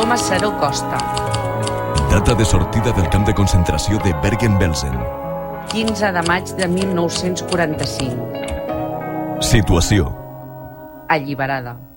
Maceró Costa. Data de sortida del camp de concentració de Bergen-Belsen. 15 de maig de 1945. Situació. Alliberada.